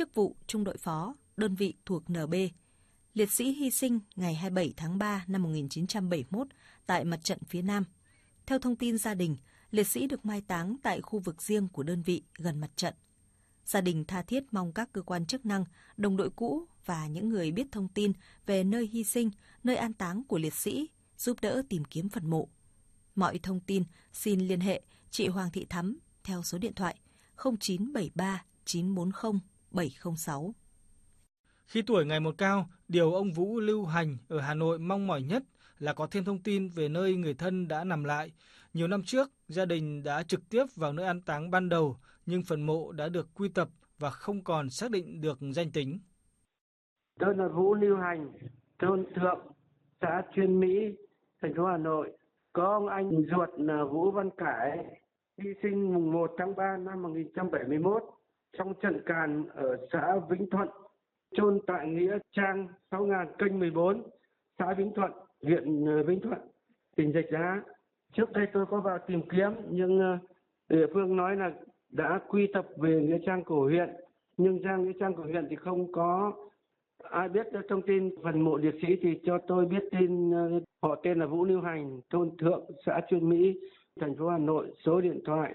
chức vụ trung đội phó, đơn vị thuộc NB. Liệt sĩ hy sinh ngày 27 tháng 3 năm 1971 tại mặt trận phía Nam. Theo thông tin gia đình, liệt sĩ được mai táng tại khu vực riêng của đơn vị gần mặt trận. Gia đình tha thiết mong các cơ quan chức năng, đồng đội cũ và những người biết thông tin về nơi hy sinh, nơi an táng của liệt sĩ giúp đỡ tìm kiếm phần mộ. Mọi thông tin xin liên hệ chị Hoàng Thị Thắm theo số điện thoại 0973 940 706. Khi tuổi ngày một cao, điều ông Vũ lưu hành ở Hà Nội mong mỏi nhất là có thêm thông tin về nơi người thân đã nằm lại. Nhiều năm trước, gia đình đã trực tiếp vào nơi an táng ban đầu, nhưng phần mộ đã được quy tập và không còn xác định được danh tính. Tôi là Vũ lưu hành, thôn Thượng, xã Chuyên Mỹ, thành phố Hà Nội. Có ông anh ruột là Vũ Văn Cải, hy sinh mùng 1 tháng 3 năm 1971 trong trận càn ở xã Vĩnh Thuận, chôn tại nghĩa trang 6.000 kênh 14, xã Vĩnh Thuận, huyện Vĩnh Thuận, tỉnh Rạch Giá. Trước đây tôi có vào tìm kiếm nhưng địa phương nói là đã quy tập về nghĩa trang của huyện, nhưng nghĩa trang của huyện thì không có ai biết được thông tin phần mộ liệt sĩ thì cho tôi biết tin. Họ tên là Vũ Lưu Hành, thôn Thượng, xã Chuyên Mỹ, thành phố Hà Nội, số điện thoại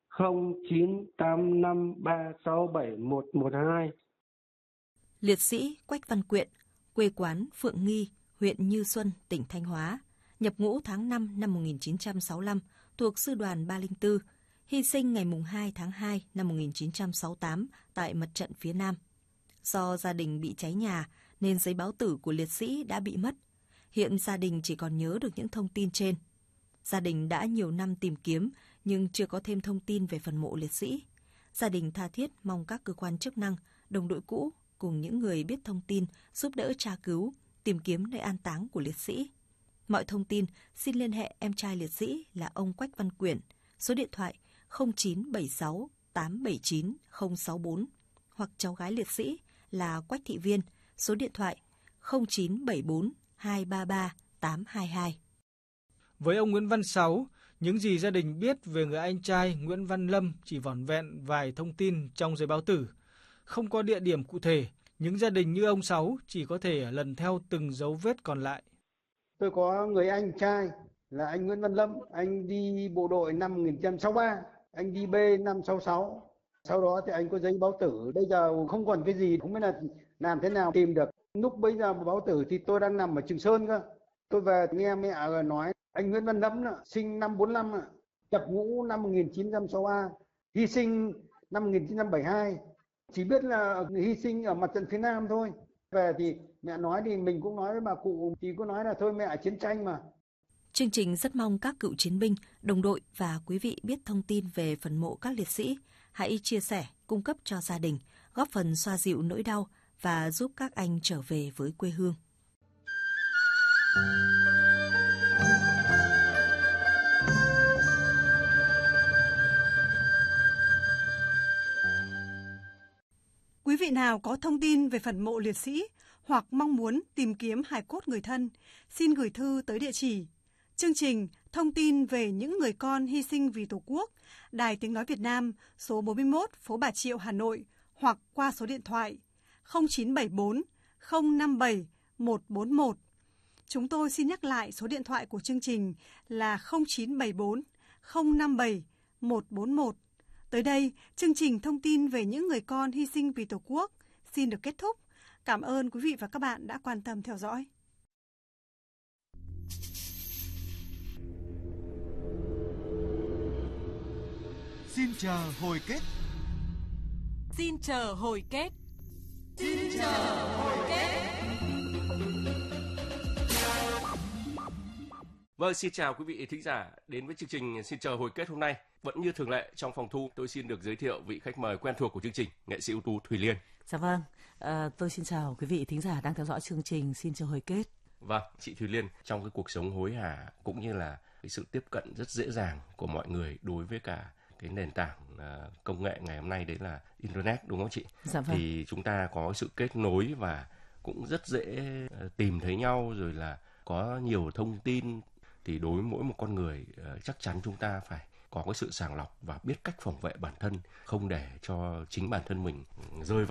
0985367112. Liệt sĩ Quách Văn Quyện, quê quán Phượng Nghi, huyện Như Xuân, tỉnh Thanh Hóa, nhập ngũ tháng 5 năm 1965, thuộc Sư đoàn 304, hy sinh ngày 2 tháng 2 năm 1968 tại mặt trận phía Nam. Do gia đình bị cháy nhà nên giấy báo tử của liệt sĩ đã bị mất. Hiện gia đình chỉ còn nhớ được những thông tin trên. Gia đình đã nhiều năm tìm kiếm nhưng chưa có thêm thông tin về phần mộ liệt sĩ. Gia đình tha thiết mong các cơ quan chức năng, đồng đội cũ cùng những người biết thông tin giúp đỡ tra cứu, tìm kiếm nơi an táng của liệt sĩ. Mọi thông tin xin liên hệ em trai liệt sĩ là ông Quách Văn Quyện, số điện thoại 0976 879 064, hoặc cháu gái liệt sĩ là Quách Thị Viên, số điện thoại 0974 233 822. Với ông Nguyễn Văn Sáu, những gì gia đình biết về người anh trai Nguyễn Văn Lâm chỉ vỏn vẹn vài thông tin trong giấy báo tử. Không có địa điểm cụ thể, những gia đình như ông Sáu chỉ có thể lần theo từng dấu vết còn lại. Tôi có người anh trai là anh Nguyễn Văn Lâm, anh đi bộ đội năm 1963, anh đi B năm 66. Sau đó thì anh có giấy báo tử, bây giờ không còn cái gì, không biết là làm thế nào tìm được. Lúc bây giờ báo tử thì tôi đang nằm ở Trường Sơn cơ. Tôi về nghe mẹ nói anh Nguyễn Văn Lâm sinh năm 45, nhập ngũ năm 1963, hy sinh năm 1972. Chỉ biết là hy sinh ở mặt trận phía Nam thôi. Về thì mẹ nói thì mình cũng nói với bà cụ thì có nói là thôi mẹ chiến tranh mà. Chương trình rất mong các cựu chiến binh, đồng đội và quý vị biết thông tin về phần mộ các liệt sĩ. Hãy chia sẻ, cung cấp cho gia đình, góp phần xoa dịu nỗi đau và giúp các anh trở về với quê hương. Quý vị nào có thông tin về phần mộ liệt sĩ hoặc mong muốn tìm kiếm hài cốt người thân, xin gửi thư tới địa chỉ chương trình Thông tin về những người con hy sinh vì Tổ quốc, Đài Tiếng Nói Việt Nam, số 41, phố Bà Triệu, Hà Nội, hoặc qua số điện thoại 0974 057 141. Chúng tôi xin nhắc lại số điện thoại của chương trình là 0974 057 141. Tới đây, chương trình Thông tin về những người con hy sinh vì Tổ quốc xin được kết thúc. Cảm ơn quý vị và các bạn đã quan tâm theo dõi. Xin chờ hồi kết. Xin chờ hồi kết. Xin chờ hồi kết. Vâng, xin chào quý vị thính giả đến với chương trình Xin chờ hồi kết hôm nay. Vẫn như thường lệ trong phòng thu, tôi xin được giới thiệu vị khách mời quen thuộc của chương trình, nghệ sĩ ưu tú Thùy Liên. Dạ vâng, tôi xin chào quý vị thính giả đang theo dõi chương trình Xin chờ hồi kết. Vâng, chị Thùy Liên, trong cái cuộc sống hối hả cũng như là cái sự tiếp cận rất dễ dàng của mọi người đối với cả cái nền tảng công nghệ ngày hôm nay đấy là Internet, đúng không chị? Dạ vâng. Thì chúng ta có sự kết nối và cũng rất dễ tìm thấy nhau, rồi là có nhiều thông tin. Thì đối với mỗi một con người chắc chắn chúng ta phải có cái sự sàng lọc và biết cách phòng vệ bản thân, không để cho chính bản thân mình rơi vào